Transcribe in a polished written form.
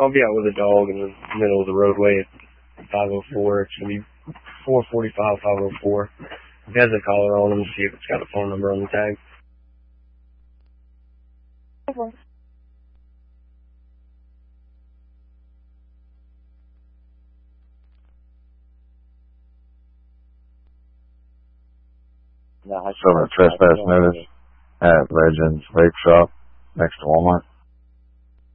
I'll be out with a dog in the middle of the roadway at 504. It's going to be 445, 504. If it has a collar on him, see if it's got a phone number on the tag. Okay. So a trespass notice at Legends Vape Shop next to Walmart.